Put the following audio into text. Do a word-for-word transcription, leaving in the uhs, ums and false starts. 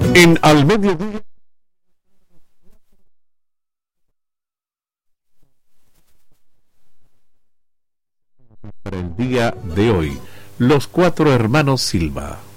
En Al Mediodía. Para el día de hoy, los cuatro hermanos Silva.